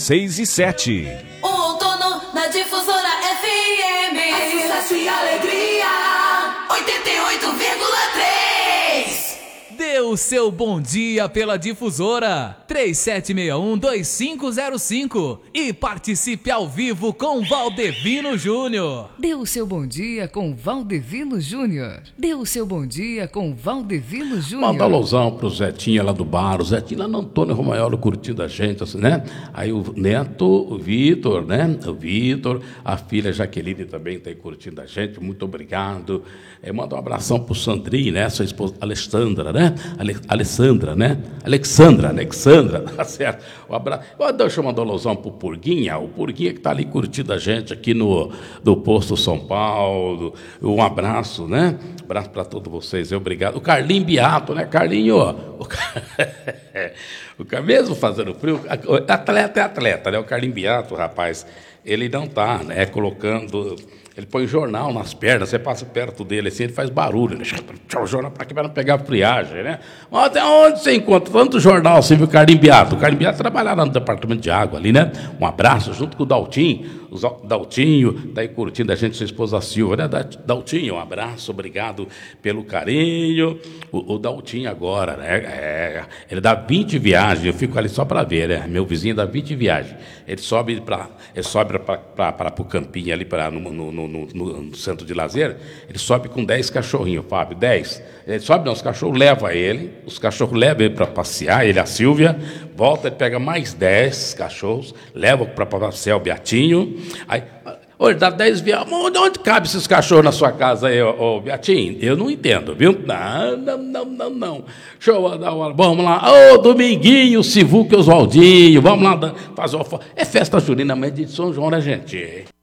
6 e 7. O outono na Difusora FM. A sucesso e alegria. 88,3. Dê o seu bom dia pela Difusora 3761-2505 e participe ao vivo com Valdevino Júnior. Dê o seu bom dia com Valdevino Júnior. Dê o seu bom dia com Valdevino Júnior. Manda alusão pro Zetinha lá do bar, o Zetinha lá no Antônio Romagnoli curtindo a gente, assim, né? Aí o neto, o Vitor, né? O Vitor, a filha Jaqueline também tá aí curtindo a gente, muito obrigado. Manda um abração pro Sandrinho, né? Sua esposa Alexandra, né? Alexandra, tá certo? Um abraço. Deixa eu mandar uma alusão pro Purguinha, o Purguinha que tá ali curtindo a gente aqui no Posto São Paulo. Um abraço, né? Um abraço para todos vocês, obrigado. O Carlinho Beato, né, Carlinho? Mesmo fazendo frio, atleta é atleta, né? O Carlinho Beato, rapaz, ele não tá, né, colocando... Ele põe jornal nas pernas, você passa perto dele assim, ele faz barulho, né? O jornal para que vai não pegar friagem, né? Até onde você encontra tanto jornal assim, viu, Carlinho Beato? O Carlinho Beato trabalha lá no departamento de água ali, né? Um abraço, junto com o Daltinho. O Daltinho tá aí curtindo a gente, sua esposa Silva, né? Daltinho, um abraço, obrigado pelo carinho. O Daltinho agora, né? Ele dá 20 viagens, eu fico ali só para ver, né? Meu vizinho dá 20 viagens. Ele sobe para o campinho ali, no centro de lazer, ele sobe com 10 cachorrinhos, Fábio, 10. Ele sobe, não, os cachorros levam ele, os cachorros levam ele para passear, ele e a Silvia, volta, ele pega mais 10 cachorros, leva para passear o Beatinho, aí, ele dá 10 viagens, onde cabe esses cachorros na sua casa aí, ô Beatinho? Eu não entendo, viu? Não. Vamos lá, Dominguinho, Sivuca e Oswaldinho, vamos lá fazer uma foto. É festa junina, mas de São João, né, gente?